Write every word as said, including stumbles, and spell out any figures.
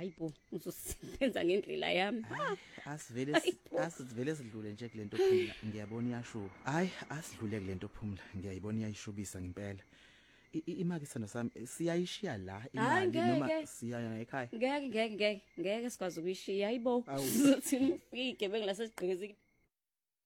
hayibo uzosenza ngendlela yami. Asivele asivele sidlule nje kulento Phumla ngiyabona iyashuba. Hayi asidlule kulento Phumla ngiyayibona iyayishubisa ngempela. Imaki sithando sami siyayishiya la imali noma siyaya ekhaya. Ngeke ngeke ngeke ngeke sikwazi ukuyishiya hayibo uzothini ufike bengilase sigqikizile.